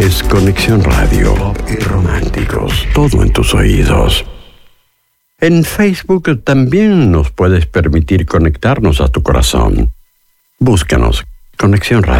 es Conexión Radio. Pop y románticos. Todo en tus oídos. En Facebook también nos puedes permitir conectarnos a tu corazón. Búscanos, Conexión Radio.